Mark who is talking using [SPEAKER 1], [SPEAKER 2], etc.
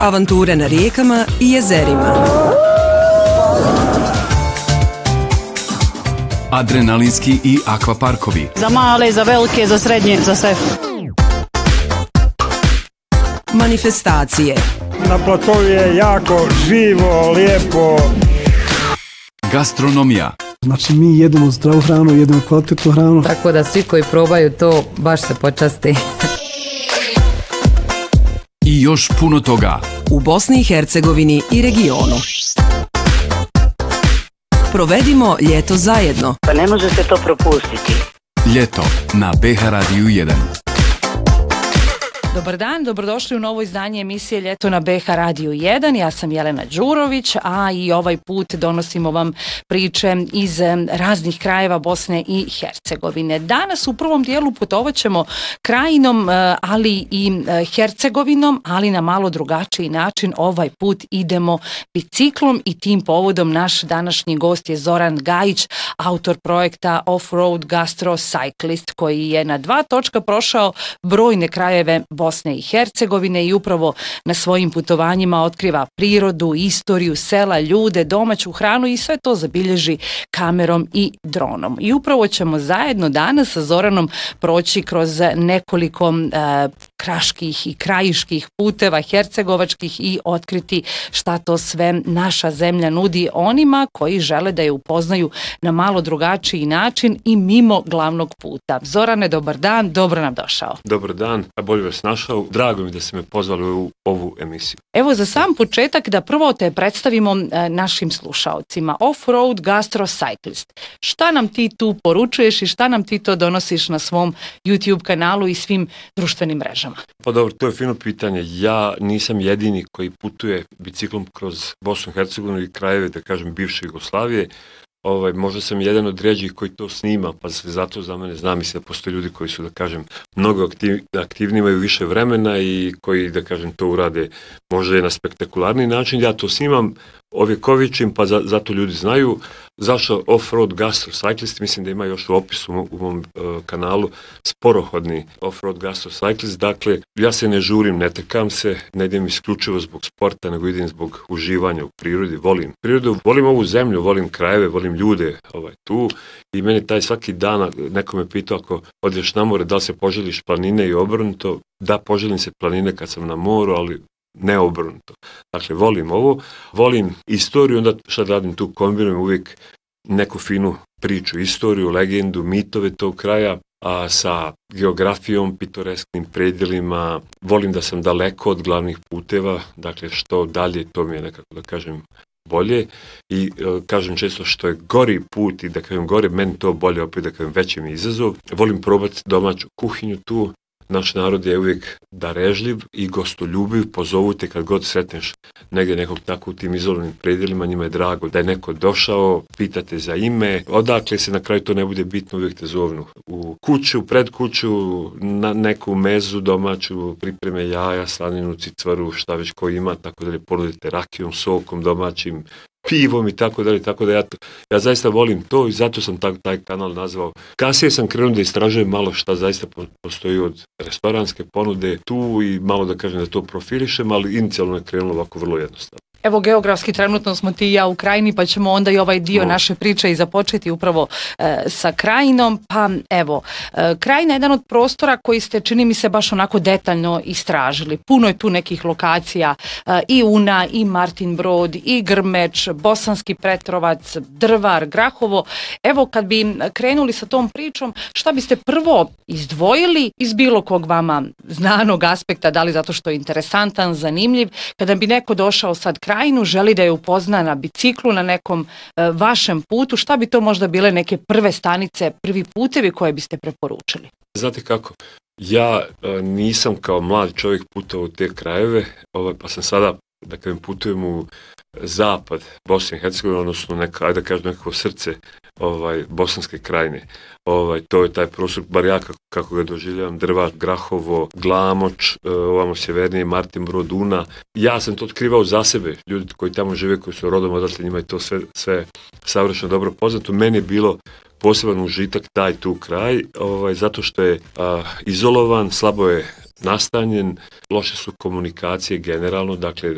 [SPEAKER 1] Avanture na rijekama i jezerima.
[SPEAKER 2] Adrenalinski i akvaparkovi.
[SPEAKER 3] Za male, za velike, za srednje, za sve.
[SPEAKER 1] Manifestacije.
[SPEAKER 4] Na platovu je jako živo, lijepo.
[SPEAKER 2] Gastronomija.
[SPEAKER 5] Znači mi jedemo zdravu hranu, jedemo kvalitetnu hranu.
[SPEAKER 6] Tako da svi koji probaju to baš se počasti.
[SPEAKER 2] I još puno toga.
[SPEAKER 1] U Bosni i Hercegovini i regionu. Provedimo ljeto zajedno.
[SPEAKER 7] Pa ne može se to propustiti.
[SPEAKER 2] Ljeto na BH Radiju 1.
[SPEAKER 3] Dobar dan, dobrodošli u novo izdanje emisije Ljeto na BH Radiju 1. Ja sam Jelena Đurović, a i ovaj put donosimo vam priče iz raznih krajeva Bosne i Hercegovine. Danas u prvom dijelu putovat ćemo krajinom, ali i Hercegovinom, ali na malo drugačiji način. Ovaj put idemo biciklom i tim povodom naš današnji gost je Zoran Gajić, autor projekta Off-Road Gastro Cyclist, koji je na 2 točka prošao brojne krajeve Bosne i Hercegovine i upravo na svojim putovanjima otkriva prirodu, istoriju, sela, ljude, domaću hranu i sve to zabilježi kamerom i dronom. I upravo ćemo zajedno danas sa Zoranom proći kroz nekoliko kraških i krajiških puteva, hercegovačkih, i otkriti šta to sve naša zemlja nudi onima koji žele da je upoznaju na malo drugačiji način i mimo glavnog puta. Zorane, dobar dan, dobro nam došao.
[SPEAKER 8] Dobar dan, a bolje vas našao. Drago mi da ste me pozvali u ovu emisiju.
[SPEAKER 3] Evo za sam početak da prvo te predstavimo našim slušaocima. Off-Road Gastro Cyclist. Šta nam ti tu poručuješ i šta nam ti to donosiš na svom YouTube kanalu i svim društvenim mrežama?
[SPEAKER 8] Pa dobro, to je fino pitanje. Ja nisam jedini koji putuje biciklom kroz Bosnu i Hercegovinu i krajeve, da kažem, bivše Jugoslavije. Možda sam jedan od rijeđih koji to snima, pa se zato za mene znam i se da postoje ljudi koji su, da kažem, mnogo aktivni, imaju više vremena i koji, da kažem, to urade možda i na spektakularni način. Ja to snimam, ovjekovičim, pa zato ljudi znaju. Zašto Off-Road Gastro Cyclist? Mislim da ima još u opisu u mom kanalu sporohodni Off-Road Gastro Cyclist. Dakle, ja se ne žurim, ne tekam se, ne idem isključivo zbog sporta, nego idem zbog uživanja u prirodi. Volim prirodu, volim ovu zemlju, volim krajeve, volim ljude tu. I meni taj svaki dan, neko me pitao ako odeš na more, da li se poželiš planine i obrnuto? Da, poželim se planine kad sam na moru, ali ne obrnuto. Dakle, volim ovo, volim istoriju, onda šta radim tu, kombinujem uvijek neku finu priču, istoriju, legendu, mitove tog kraja, a sa geografijom, pitoresknim predjelima. Volim da sam daleko od glavnih puteva, dakle što dalje, to mi je nekako, da kažem, bolje. I kažem često što je gori put i da kažem gore, meni to bolje, opet da kažem veći mi izazov. Volim probati domaću kuhinju tu. Naš narod je uvijek darežljiv i gostoljubiv, pozovu te kad god sretneš negdje nekog tako u tim izolovanim predjelima, njima je drago da je neko došao, pitate za ime, odakle se, na kraju to ne bude bitno, uvijek te zovnu u kuću, pred kuću, na neku mezu domaću, pripreme jaja, slaninu, cicvaru, šta već ko ima, tako da je ponudite rakijom, sokom domaćim, pivom i tako dalje, tako da ja zaista volim to i zato sam taj kanal nazvao. Kasnije sam krenuo da istražujem malo šta zaista postoji od restoranske ponude tu i malo da kažem da to profilišem, ali inicijalno je krenulo ovako vrlo jednostavno.
[SPEAKER 3] Evo, geografski trenutno smo ti i ja u Krajini, pa ćemo onda i ovaj dio naše priče i započeti upravo sa Krajinom. Pa evo, Krajina je jedan od prostora koji ste, čini mi se, baš onako detaljno istražili. Puno je tu nekih lokacija, i Una, i Martin Brod, i Grmeč, Bosanski Petrovac, Drvar, Grahovo. Evo, kad bi krenuli sa tom pričom, šta biste prvo izdvojili iz bilo kog vama znanog aspekta, da li zato što je interesantan, zanimljiv, kada bi neko došao sad Krajinu, želi da je upozna na biciklu, na nekom vašem putu, šta bi to možda bile neke prve stanice, prvi putevi koje biste preporučili?
[SPEAKER 8] Znate kako, ja nisam kao mlad čovjek putovao u te krajeve, pa sam sada, da kažem, putujem u zapad Bosne i Hercegovine, odnosno ajde da kažem nekako srce Bosanske Krajine. To je taj prostor, bar ja kako ga doživljavam, Drvar, Grahovo, Glamoč, ovamo sjevernije, Martin Brod, Una. Ja sam to otkrivao za sebe, ljudi koji tamo žive, koji su rodom odatle, njima je to sve savršeno dobro poznato. Meni je bilo poseban užitak taj tu kraj, zato što je izolovan, slabo je nastanjen, loše su komunikacije generalno, dakle